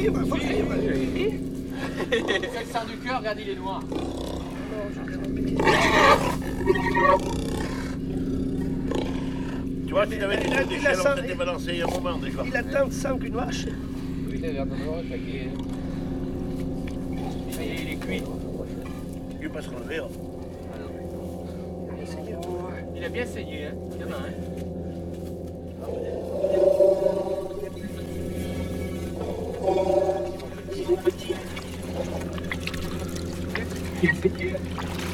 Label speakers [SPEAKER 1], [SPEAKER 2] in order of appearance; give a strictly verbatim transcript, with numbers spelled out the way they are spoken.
[SPEAKER 1] suivre, faut suivre.
[SPEAKER 2] C'est le sang du cœur, regarde, il est noir.
[SPEAKER 3] Tu vois, s'il avait des
[SPEAKER 1] Il a
[SPEAKER 3] l'échelle,
[SPEAKER 1] ça-
[SPEAKER 3] on s'était balancé il y a un moment déjà.
[SPEAKER 1] Il a tant de sang qu'une vache.
[SPEAKER 2] Oui, il a l'air de noir, fait qu'il est... Ça y est, il est cuit.
[SPEAKER 3] Il peut pas se relever. Hein.
[SPEAKER 2] Il a bien saigné, hein. Il y en a un. Hein.